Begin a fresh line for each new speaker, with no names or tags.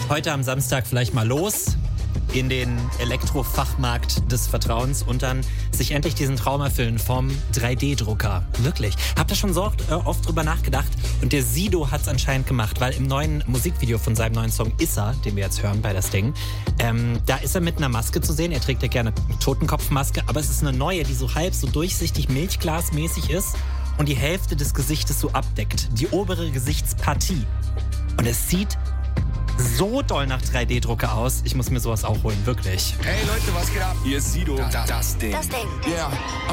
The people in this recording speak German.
heute am Samstag vielleicht mal los in den Elektrofachmarkt des Vertrauens und dann sich endlich diesen Traum erfüllen vom 3D-Drucker. Wirklich. Habt ihr schon so oft drüber nachgedacht? Und der Sido hat es anscheinend gemacht, weil im neuen Musikvideo von seinem neuen Song Issa, den wir jetzt hören bei das Ding, da ist er mit einer Maske zu sehen. Er trägt ja gerne eine Totenkopfmaske, aber es ist eine neue, die so halb so durchsichtig milchglasmäßig ist und die Hälfte des Gesichtes so abdeckt. Die obere Gesichtspartie. Und es sieht so doll nach 3D-Drucker aus. Ich muss mir sowas auch holen, wirklich.
Hey Leute, was geht ab? Hier ist Sido. Das Ding.
Das Ding.
Yeah.